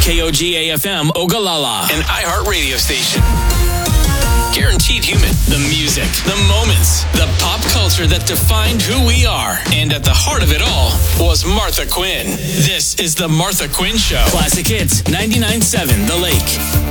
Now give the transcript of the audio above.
KOG AFM Ogallala, an iHeart radio station. Guaranteed human. The music, the moments, the pop culture that defined who we are. And at the heart of it all was Martha Quinn. This is the Martha Quinn Show. Classic Hits, 99.7 The Lake.